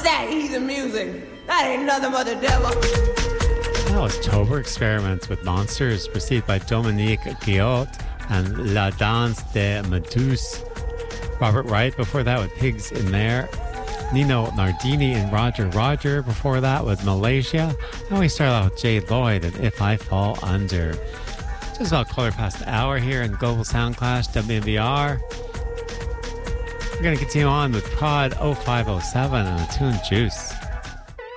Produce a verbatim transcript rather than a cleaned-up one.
that heathen music? That ain't nothing but the devil. That was Tober Experiments with Monsters, preceded by Dominique Guillot and La Danse de Méduse. Robert Wright before that with Pigs in There. Nino Nardini and Roger Roger before that with Malaysia. And we start out with Jade Lloyd and If I Fall Under. Just about quarter past the hour here in Global Sound Clash, W M B R. We're going to continue on with Prod oh five oh seven and the tune Juice.